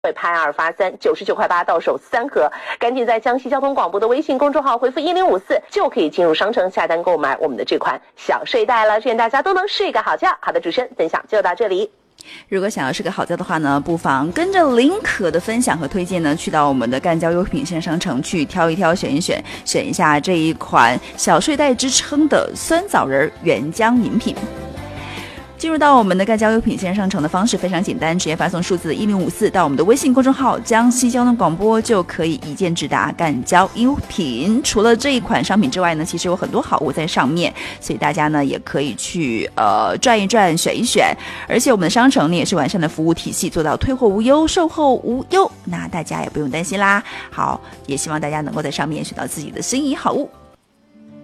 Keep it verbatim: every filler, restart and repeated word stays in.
拍二发三，九十九块八到手三盒，赶紧在江西交通广播的微信公众号回复一零五四，就可以进入商城下单购买我们的这款小睡袋了。愿大家都能睡一个好觉。好的，主持人分享就到这里。 如果想要睡个好觉的话呢，不妨跟着林可的分享和推荐呢，去到我们的干胶优品线商城去挑一挑，选一选，选一下这一款小睡袋之称的酸枣仁原浆饮品。进入到我们的干胶优品线上城的方式非常简单，直接发送数字一零五四到我们的微信公众号江西交通广播，就可以一键直达干胶优品。除了这一款商品之外呢，其实有很多好物在上面，所以大家呢也可以去呃转一转，选一选。而且我们的商城呢也是完善的服务体系，做到退货无忧，售后无忧，那大家也不用担心啦。好，也希望大家能够在上面选到自己的心仪好物。